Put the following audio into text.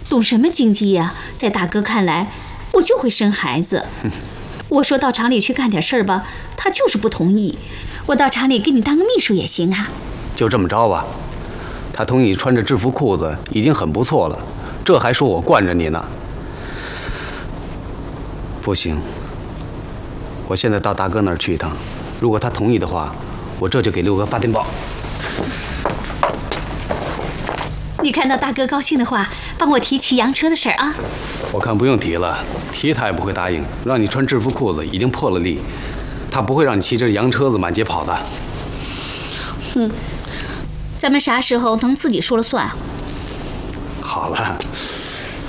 懂什么经济呀？在大哥看来，我就会生孩子。我说到厂里去干点事儿吧，他就是不同意。我到厂里给你当个秘书也行啊。 就这么着吧。他同意穿着制服裤子已经很不错了，这还说我惯着你呢。不行，我现在到大哥那儿去一趟，如果他同意的话，我这就给六哥发电报。 你看到大哥高兴的话，帮我提骑洋车的事儿啊。 我看不用提了，提他也不会答应。让你穿制服裤子已经破了例，他不会让你骑着洋车子满街跑的。 咱们啥时候能自己说了算啊？ 好了。